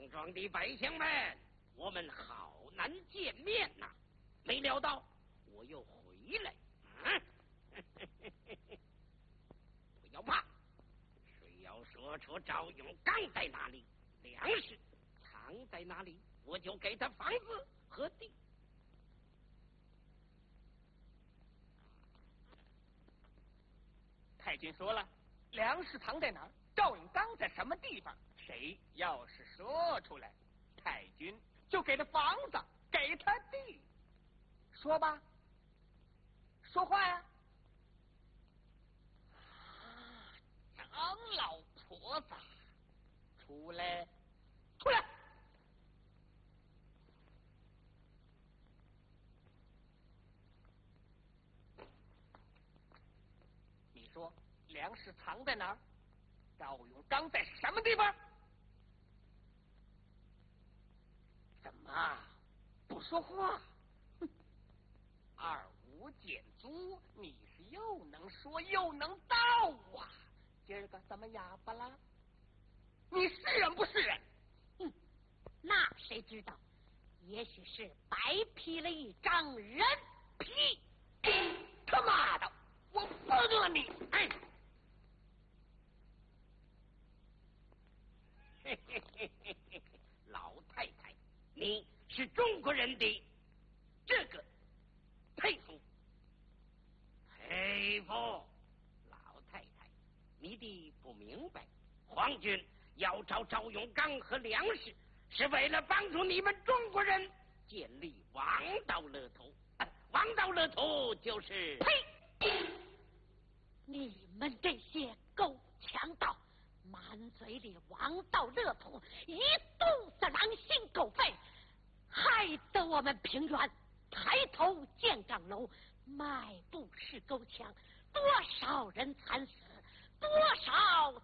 莽撞的百姓们，我们好难见面呐！没料到我又回来，不要怕，谁要说出赵永刚在哪里，粮食藏在哪里，我就给他房子和地。 太君说了，粮食藏在哪儿，赵永刚在什么地方，谁要是说出来，太君就给他房子，给他地。说吧，说话呀！ 长老婆子， 出来，出来！你说粮食藏在哪儿？赵永刚在什么地方？怎么不说话？二五减租，你是又能说又能道啊！今儿个怎么哑巴了？你是人不是人？ 那谁知道？也许是白披了一张人皮。 他妈的！我崩了你！ 哎，嘿嘿嘿嘿嘿，老太太，你是中国人的这个佩服，佩服，老太太，你的不明白，皇军要找赵永刚和粮食，是为了帮助你们中国人建立王道乐土。王道乐土就是呸！你们这些狗强盗，满嘴里王道乐土，一肚子狼心狗肺，害得我们平原抬头见岗楼，迈步是狗墙，多少人惨死，多少